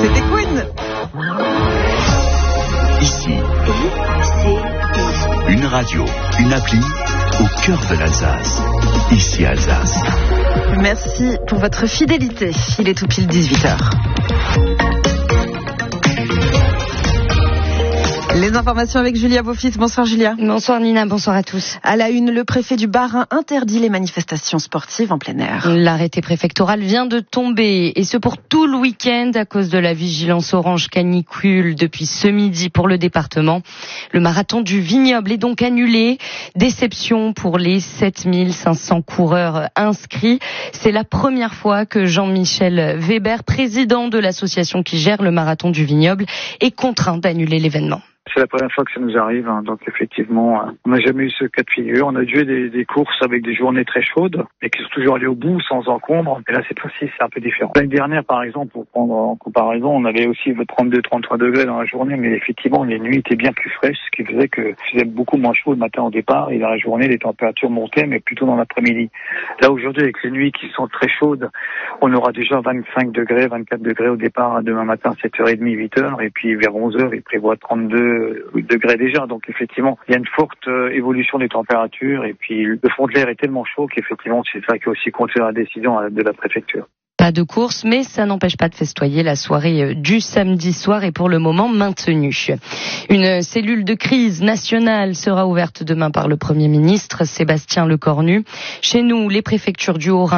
C'était Queen. Ici, une radio, une appli au cœur de l'Alsace. Ici Alsace. Merci pour votre fidélité. Il est tout pile 18h. Les informations avec Julia Beaufils. Bonsoir Julia. Bonsoir Nina, bonsoir à tous. À la une, le préfet du Bas-Rhin interdit les manifestations sportives en plein air. L'arrêté préfectoral vient de tomber et ce pour tout le week-end à cause de la vigilance orange canicule depuis ce midi pour le département. Le marathon du Vignoble est donc annulé. Déception pour les 7500 coureurs inscrits. C'est la première fois que Jean-Michel Weber, président de l'association qui gère le marathon du Vignoble, est contraint d'annuler l'événement. C'est la première fois que ça nous arrive, donc effectivement, on n'a jamais eu ce cas de figure. On a dû des courses avec des journées très chaudes, mais qui sont toujours allées au bout sans encombre. Et là, cette fois-ci, c'est un peu différent. L'année dernière, par exemple, pour prendre en comparaison, on avait aussi 32-33 degrés dans la journée, mais effectivement, les nuits étaient bien plus fraîches, ce qui faisait que faisait beaucoup moins chaud le matin au départ, et dans la journée, les températures montaient, mais plutôt dans l'après-midi. Là, aujourd'hui, avec les nuits qui sont très chaudes, on aura déjà 25 degrés, 24 degrés au départ, demain matin, 7h30, 8h, et puis vers 11h, il prévoit 32 degrés déjà. Donc effectivement, il y a une forte évolution des températures et puis le fond de l'air est tellement chaud qu'effectivement, c'est ça qui a aussi compté dans la décision de la préfecture. Pas de course, mais ça n'empêche pas de festoyer. La soirée du samedi soir est pour le moment maintenue. Une cellule de crise nationale sera ouverte demain par le Premier ministre Sébastien Lecornu. Chez nous, les préfectures du Haut-Rhin